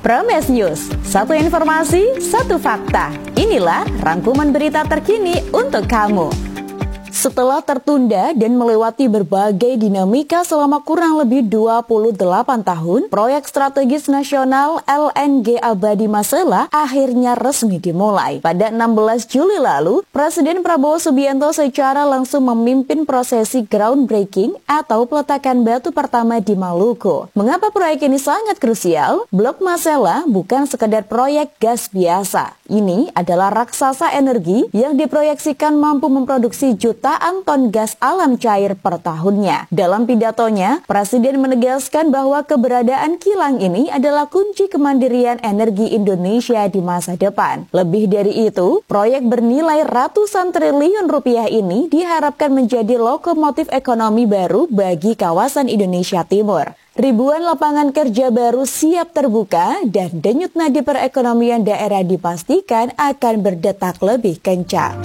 Prames News, satu informasi, satu fakta. Inilah rangkuman berita terkini untuk kamu. Setelah tertunda dan melewati berbagai dinamika selama kurang lebih 28 tahun, proyek strategis nasional LNG Abadi Masela akhirnya resmi dimulai. Pada 16 Juli lalu, Presiden Prabowo Subianto secara langsung memimpin prosesi groundbreaking atau peletakan batu pertama di Maluku. Mengapa proyek ini sangat krusial? Blok Masela bukan sekedar proyek gas biasa. Ini adalah raksasa energi yang diproyeksikan mampu memproduksi jutaan ton gas alam cair per tahunnya. Dalam pidatonya, Presiden menegaskan bahwa keberadaan kilang ini adalah kunci kemandirian energi Indonesia di masa depan. Lebih dari itu, proyek bernilai ratusan triliun rupiah ini diharapkan menjadi lokomotif ekonomi baru bagi kawasan Indonesia Timur. Ribuan lapangan kerja baru siap terbuka dan denyut nadi perekonomian daerah dipastikan akan berdetak lebih kencang.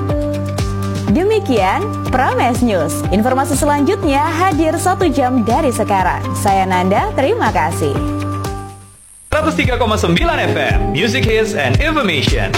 Demikian Prames News. Informasi selanjutnya hadir 1 jam dari sekarang. Saya Nanda, terima kasih. 103,9 FM, Music Hits and Information.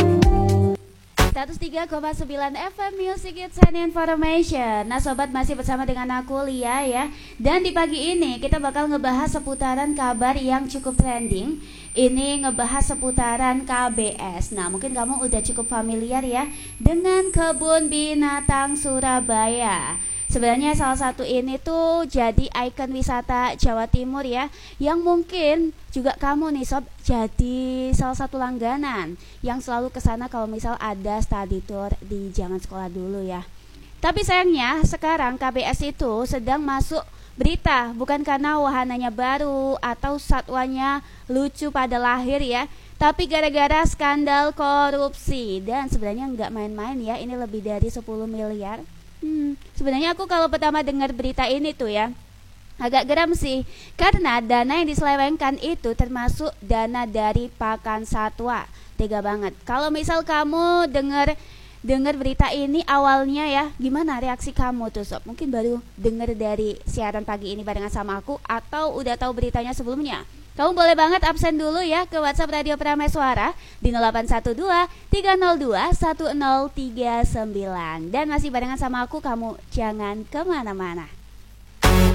103,9 FM Music Hits and Information. Nah sobat, masih bersama dengan aku Lia ya. Dan di pagi ini kita bakal ngebahas seputaran kabar yang cukup trending. Ini ngebahas seputaran KBS. Nah mungkin kamu udah cukup familiar ya dengan Kebun Binatang Surabaya. Sebenarnya salah satu ini tuh jadi ikon wisata Jawa Timur ya, yang mungkin juga kamu nih sob jadi salah satu langganan yang selalu kesana kalau misal ada study tour di zaman sekolah dulu ya. Tapi sayangnya sekarang KBS itu sedang masuk berita, bukan karena wahananya baru atau satwanya lucu pada lahir ya, tapi gara-gara skandal korupsi. Dan sebenarnya nggak main-main ya, ini lebih dari 10 miliar. Sebenarnya aku kalau pertama dengar berita ini tuh ya agak geram sih, karena dana yang diselewengkan itu termasuk dana dari pakan satwa. Tega banget. Kalau misal kamu dengar berita ini awalnya ya, gimana reaksi kamu tuh sob? Mungkin baru dengar dari siaran pagi ini barengan sama aku, atau udah tahu beritanya sebelumnya? Kamu boleh banget absen dulu ya ke WhatsApp Radio Prames Suara di 0812 302 1039. Dan masih barengan sama aku, kamu jangan kemana-mana.